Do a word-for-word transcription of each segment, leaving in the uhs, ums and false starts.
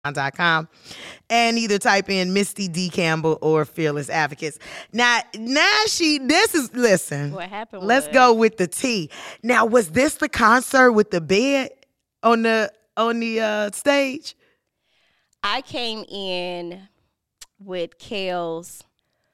dot com and either type in Misty D. Campbell or Fearless Advocates. Now, now she, this is, listen. What happened? Let's was, go with the T. Now, was this the concert with the bed on the on the uh, stage? I came in with Kale's.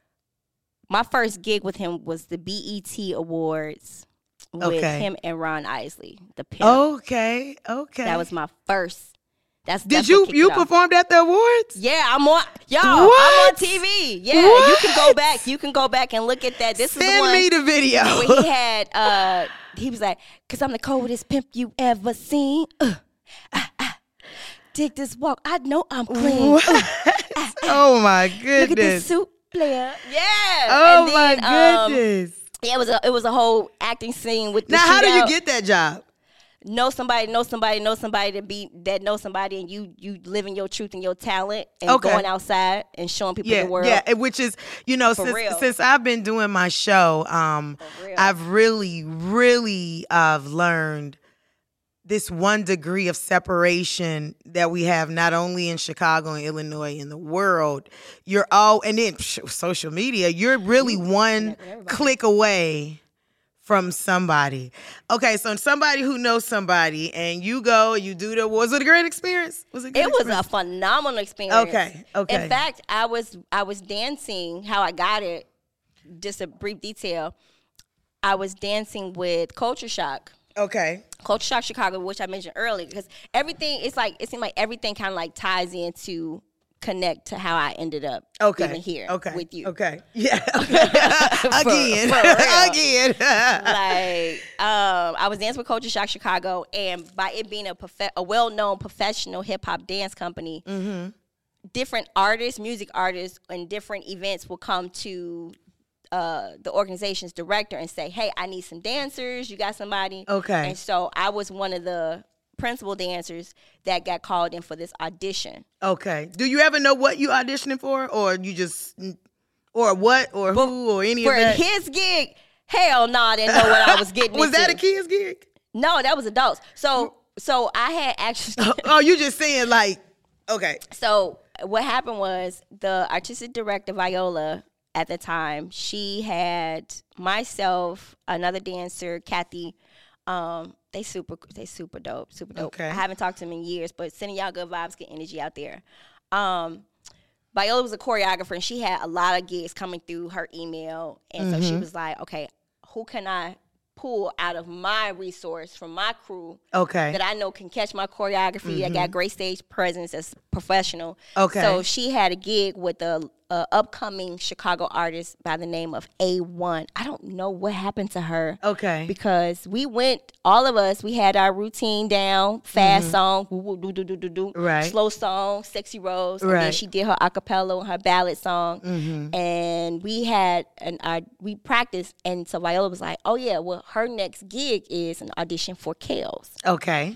My first gig with him was the B E T Awards with Okay. him and Ron Isley, the pimp. Okay, okay. That was my first. That's Did that's you what kicked you it off. performed at the awards? Yeah, I'm on. Yo, What? I'm on T V. Yeah, What? you can go back. You can go back and look at that. This is the Send one me the video. where he had. Uh, he was like, "Cause I'm the coldest pimp you ever seen. Uh, ah, ah. Dig this walk. I know I'm clean. What? Uh, ah, ah. Oh my goodness. Look at this suit player. Yeah. Oh And my then, um, goodness. yeah, it was a it was a whole acting scene with the Now, how did you shootout. get that job? know somebody, know somebody, know somebody that be that know somebody, and you you living your truth and your talent, and Okay. going outside and showing people Yeah, the world. yeah, and which is, you know, For since real. since I've been doing my show, um, For real. I've really, really, uh, learned this one degree of separation that we have not only in Chicago and Illinois, in the world. You're all, and then psh, social media, you're really one connect with everybody. click away from somebody. Okay, so somebody who knows somebody, and you go, you do the, was it a great experience? Was it a good It was a experience? phenomenal experience. Okay, okay. In fact, I was I was dancing. How I got it, just a brief detail. I was dancing with Culture Shock. Okay. Culture Shock Chicago, which I mentioned earlier, because everything, it's like, it seemed like everything kind of like ties into connect to how I ended up Okay. even here okay. with you. Okay. Yeah. Again. for real. Again. Like, um, I was dancing with Culture Shock Chicago, and by it being a prof- a well-known professional hip-hop dance company, Mm-hmm. different artists, music artists, and different events will come to uh, the organization's director and say, hey, I need some dancers. You got somebody? Okay. And so I was one of the principal dancers that got called in for this audition. Okay. Do you ever know what you auditioning for, or you just, or what, or who, or any For of that? his gig, hell no, I didn't know what I was getting Was into. that a kid's gig? No, that was adults. So, so I had actually... Oh, you just saying like, okay. So what happened was the artistic director, Viola, at the time, she had myself, another dancer, Kathy. Um, they super, they super dope, super dope. Okay. I haven't talked to them in years, but sending y'all good vibes, good energy out there. Um, Viola was a choreographer, and she had a lot of gigs coming through her email, and so she was like, okay, who can I pull out of my resource from my crew Okay. that I know can catch my choreography, that got great stage presence, that's professional. Okay. So she had a gig with a, a upcoming Chicago artist by the name of A one. I don't know what happened to her. Okay. Because we went, all of us, we had our routine down, fast song, woo, woo, do, do, do, do, do, Right. slow song, sexy rose, and then Right. she did her a cappella and her ballad song, and we had, an, our, we practiced, and so Viola was like, oh yeah, well, her next gig is an audition for Kale's. Okay.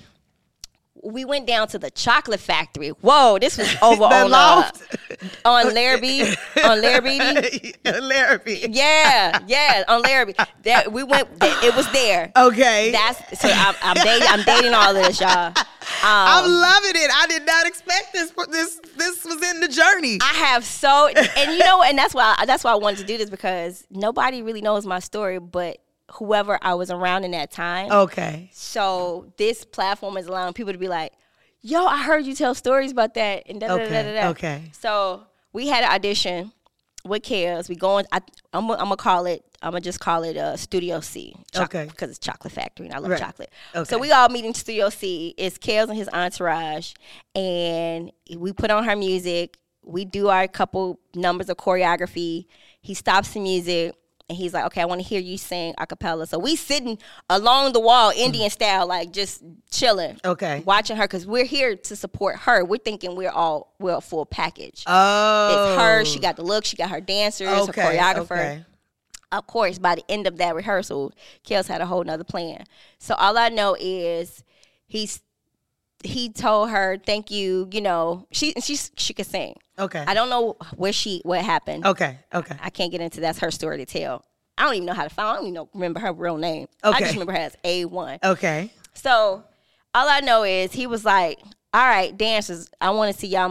We went down to the chocolate factory. Whoa, this was over The on uh, loft? on Larrabee, on Larrabee. Larrabee. Yeah, yeah, on Larrabee. That we went. It was there. Okay. That's so. I'm, I'm dating. I'm dating all of this, y'all. I'm Um, loving it. I did not expect this. This this was in the journey. I have so, and you know, and that's why that's why I wanted to do this, because nobody really knows my story, but whoever I was around in that time. Okay. So this platform is allowing people to be like, yo, I heard you tell stories about that. And da da da Okay, da da. okay. So we had an audition with Kales. We going, I, I'm going to call it, I'm going to just call it uh, Studio C. Okay. Because it's Chocolate Factory and I love Right. chocolate. Okay. So we all meet in Studio C. It's Kales and his entourage. And we put on her music. We do our couple numbers of choreography. He stops the music. And he's like, okay, I want to hear you sing a cappella. So we sitting along the wall, Indian style, like just chilling. Okay. Watching her, because we're here to support her. We're thinking we're all, we're a full package. Oh. It's her. She got the look. She got her dancers, Okay, her choreographer. okay. Of course, by the end of that rehearsal, Kels had a whole nother plan. So all I know is he's he told her, thank you, you know, she she she could sing. Okay. I don't know where she what happened. Okay. Okay. I can't get into that's her story to tell. I don't even know how to find. I don't even know, remember her real name. I Okay. just remember her as A one. Okay. So all I know is he was like, All right, dancers, I want to see y'all